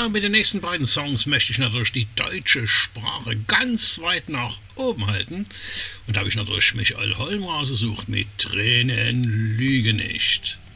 Mit den nächsten beiden Songs möchte ich natürlich die deutsche Sprache ganz weit nach oben halten. Und da habe ich natürlich Michael Holm rausgesucht mit Tränen lügen nicht.